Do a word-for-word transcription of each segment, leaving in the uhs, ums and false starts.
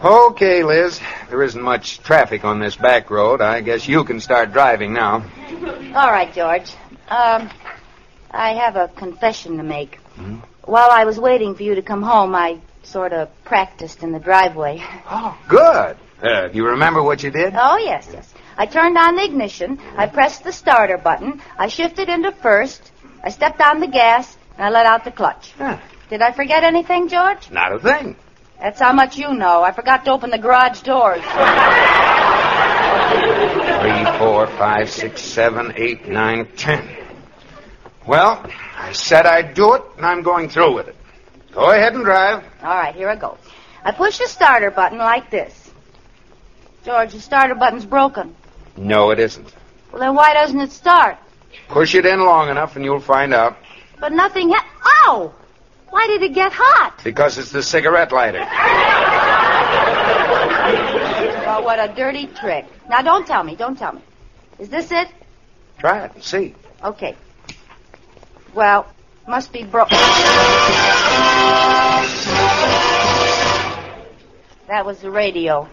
Okay, Liz. There isn't much traffic on this back road. I guess you can start driving now. All right, George. Um, I have a confession to make. Hmm? While I was waiting for you to come home, I sort of practiced in the driveway. Oh, good. Uh, do you remember what you did? Oh, yes, yes. I turned on the ignition. I pressed the starter button. I shifted into first. I stepped on the gas, and I let out the clutch. Huh. Did I forget anything, George? Not a thing. That's how much you know. I forgot to open the garage doors. Three, four, five, six, seven, eight, nine, ten. Well, I said I'd do it, and I'm going through with it. Go ahead and drive. All right, here I go. I push the starter button like this. George, the starter button's broken. No, it isn't. Well, then why doesn't it start? Push it in long enough, and you'll find out. But nothing ha- Ow! Why did it get hot? Because it's the cigarette lighter. Oh, what a dirty trick. Now, don't tell me. Don't tell me. Is this it? Try it and see. Okay. Well, must be broken. That was the radio.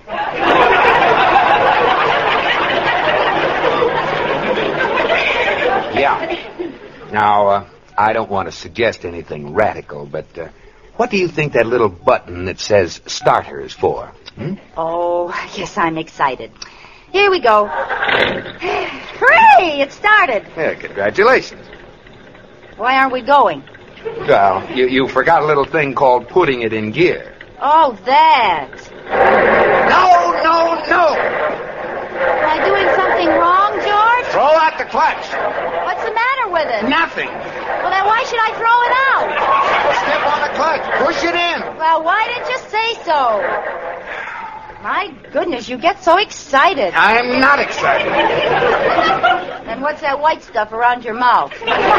Yeah. Now, uh, I don't want to suggest anything radical, but uh, what do you think that little button that says starter is for? Hmm? Oh, yes, I'm excited. Here we go. Hooray! It started. Yeah, congratulations. Why aren't we going? Well, you, you forgot a little thing called putting it in gear. Oh, that. No, no, no! Am I doing something wrong, George? Throw out the clutch. What's the matter with it? Nothing. Well, then why should I throw it out? Step on the clutch. Push it in. Well, why didn't you say so? My goodness, you get so excited. I'm not excited. And what's that white stuff around your mouth?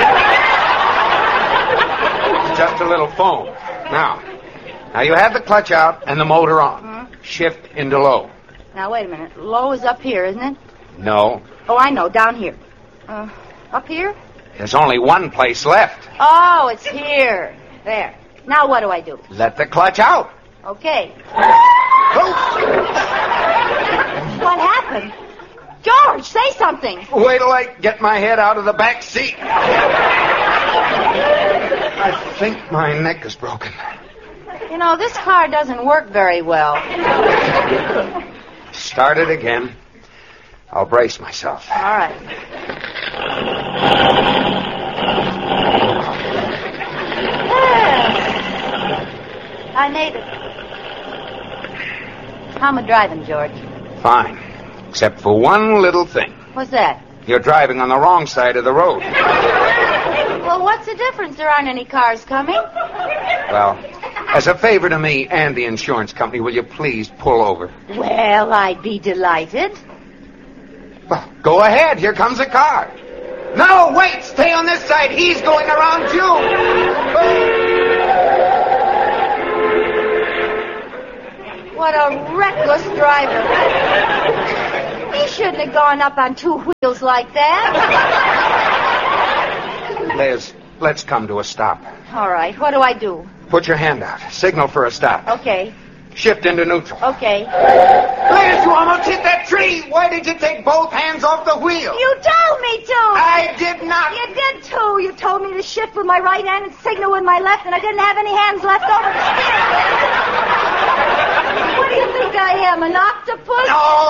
Just a little foam. Now, now you have the clutch out and the motor on. Hmm? Shift into low. Now, wait a minute. Low is up here, isn't it? No. Oh, I know. Down here. Uh, up here? There's only one place left. Oh, it's here. There. Now what do I do? Let the clutch out. Okay. Oh. What happened? George, say something. Wait till I get my head out of the back seat. I think my neck is broken. You know, this car doesn't work very well. Start it again. I'll brace myself. All right. I made it. How am I driving, George? Fine. Except for one little thing. What's that? You're driving on the wrong side of the road. Well, what's the difference? There aren't any cars coming. Well, as a favor to me and the insurance company, will you please pull over? Well, I'd be delighted. Well, go ahead. Here comes a car. No, wait. Stay on this side. He's going around you. What a reckless driver. He shouldn't have gone up on two wheels like that. Liz, let's come to a stop. All right, what do I do? Put your hand out. Signal for a stop. Okay. Shift into neutral. Okay. Liz, you almost hit that tree. Why did you take both hands off the wheel? You told me to. I did not. You did too. You told me to shift with my right hand and signal with my left, and I didn't have any hands left over to steer. What do you think I am, an octopus? No,